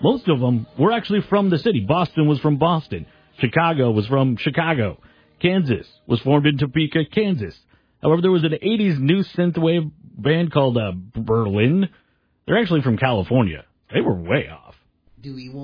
most of them were actually from the city. Boston was from Boston. Chicago was from Chicago. Kansas was formed in Topeka, Kansas. However, there was an 80s new synthwave band called Berlin. They're actually from California. They were way off. Do we want